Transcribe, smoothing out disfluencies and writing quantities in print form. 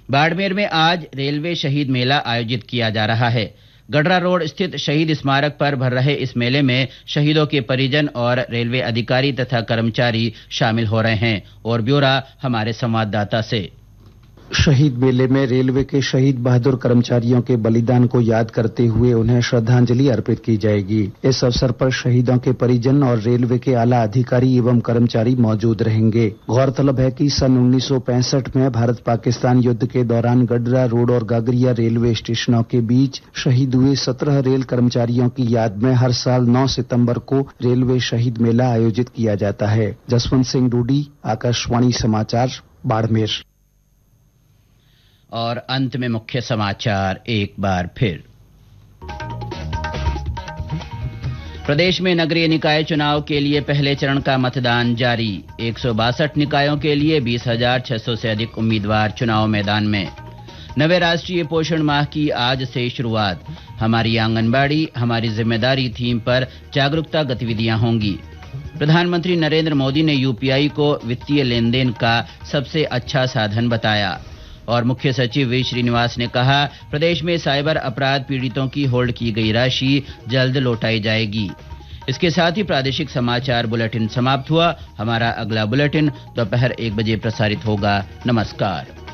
बाड़मेर में आज रेलवे शहीद मेला आयोजित किया जा रहा है। गडरा रोड स्थित शहीद स्मारक पर भर रहे इस मेले में शहीदों के परिजन और रेलवे अधिकारी तथा कर्मचारी शामिल हो रहे हैं। और ब्यौरा हमारे संवाददाता से। शहीद मेले में रेलवे के शहीद बहादुर कर्मचारियों के बलिदान को याद करते हुए उन्हें श्रद्धांजलि अर्पित की जाएगी। इस अवसर पर शहीदों के परिजन और रेलवे के आला अधिकारी एवं कर्मचारी मौजूद रहेंगे। गौरतलब है कि सन 1965 में भारत पाकिस्तान युद्ध के दौरान गडरा रोड और गागरिया रेलवे स्टेशनों के बीच शहीद हुए 17 रेल कर्मचारियों की याद में हर साल 9 सितंबर को रेलवे शहीद मेला आयोजित किया जाता है। जसवंत सिंह डूडी, आकाशवाणी समाचार, बाड़मेर। और अंत में मुख्य समाचार एक बार फिर। प्रदेश में नगरीय निकाय चुनाव के लिए पहले चरण का मतदान जारी। 162 निकायों के लिए 20,600 से अधिक उम्मीदवार चुनाव मैदान में। नवे राष्ट्रीय पोषण माह की आज से शुरुआत। हमारी आंगनबाड़ी हमारी जिम्मेदारी थीम पर जागरूकता गतिविधियां होंगी। प्रधानमंत्री नरेंद्र मोदी ने यूपीआई को वित्तीय लेन देन का सबसे अच्छा साधन बताया। और मुख्य सचिव वी श्रीनिवास ने कहा, प्रदेश में साइबर अपराध पीड़ितों की होल्ड की गई राशि जल्द लौटाई जाएगी। इसके साथ ही प्रादेशिक समाचार बुलेटिन समाप्त हुआ। हमारा अगला बुलेटिन दोपहर 1 बजे प्रसारित होगा। नमस्कार।